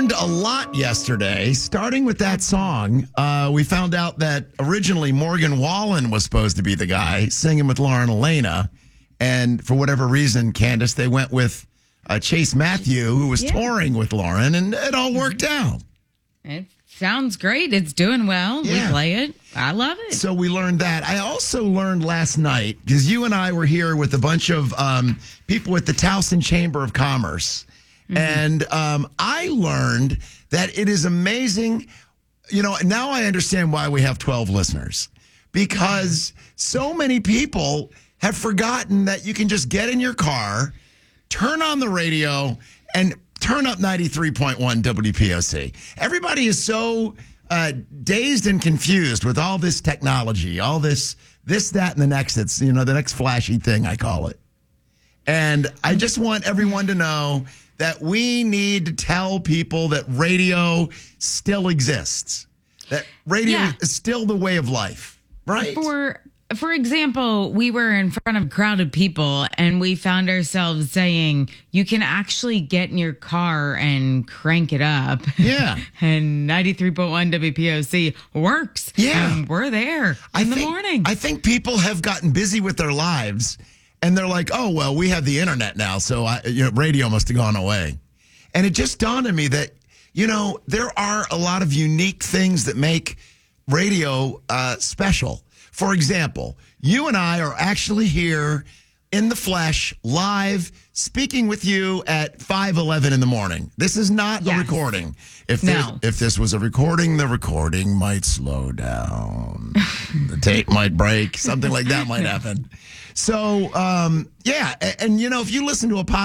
learned a lot yesterday, starting with that song. We found out that originally Morgan Wallen was supposed to be the guy singing with Lauren Elena. And for whatever reason, Candace, they went with Chase Matthew, who was touring with Lauren, and it all worked out. It sounds great. It's doing well. Yeah. We play it. I love it. So we learned that. I also learned last night, because you and I were here with a bunch of people at the Towson Chamber of Commerce. Mm-hmm. And I learned that it is amazing. You know, now I understand why we have 12 listeners, because so many people have forgotten that you can just get in your car, turn on the radio, and turn up 93.1 WPOC. Everybody is so dazed and confused with all this technology, all this, that, and the next. It's, the next flashy thing, I call it. And I just want everyone to know that we need to tell people that radio still exists, that radio is still the way of life, right? For example, we were in front of crowded people and we found ourselves saying, you can actually get in your car and crank it up. Yeah. And 93.1 WPOC works. Yeah. And we're there in the morning. I think people have gotten busy with their lives and they're like, oh, well, we have the internet now, so radio must have gone away. And it just dawned on me that, there are a lot of unique things that make radio special. For example, you and I are actually here in the flesh, live, speaking with you at 5:11 in the morning. This is not a recording. If this was a recording, the recording might slow down. The tape might break. Something like that might happen. So, and if you listen to a podcast,